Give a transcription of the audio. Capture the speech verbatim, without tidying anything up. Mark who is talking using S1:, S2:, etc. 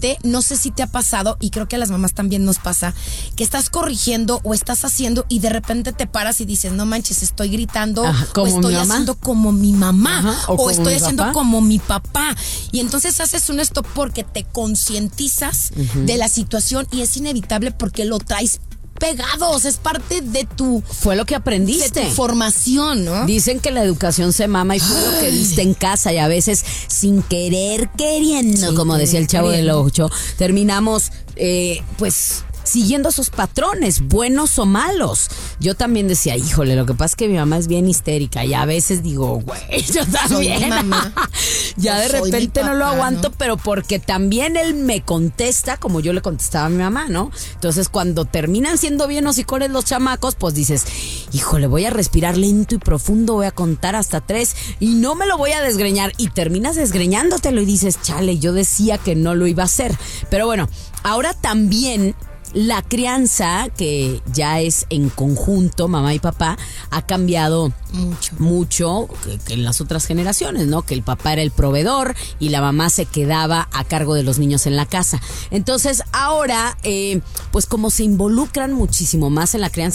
S1: repente, no sé si te ha pasado, y creo que a las mamás también nos pasa, que estás corrigiendo o estás haciendo y de repente te paras y dices, no manches, estoy gritando,
S2: Ajá,
S1: o estoy haciendo como mi mamá,
S2: Ajá, o
S1: o
S2: como
S1: estoy
S2: mi
S1: haciendo
S2: papá.
S1: como mi papá. Y entonces haces un stop porque te concientizas uh-huh. de la situación y es inevitable porque lo traes pegados, es parte de tu...
S2: Fue lo que aprendiste.
S1: De tu formación, ¿no?
S2: Dicen que la educación se mama y fue Ay. lo que viste en casa y a veces sin querer queriendo, sí, como decía el Chavo del Ocho, terminamos eh, pues... siguiendo esos patrones, buenos o malos. Yo también decía, híjole, lo que pasa es que mi mamá es bien histérica y a veces digo, güey, yo también. Soy mamá. Ya o de repente papá, no lo aguanto, ¿no? Pero porque también él me contesta como yo le contestaba a mi mamá, ¿no? Entonces, cuando terminan siendo bien hocicones los chamacos, pues dices, híjole, voy a respirar lento y profundo, voy a contar hasta tres y no me lo voy a desgreñar. Y terminas desgreñándotelo y dices, chale, yo decía que no lo iba a hacer. Pero bueno, ahora también... la crianza, que ya es en conjunto, mamá y papá, ha cambiado mucho, mucho que, que en las otras generaciones, ¿no? Que el papá era el proveedor y la mamá se quedaba a cargo de los niños en la casa. Entonces, ahora, eh, pues como se involucran muchísimo más en la crianza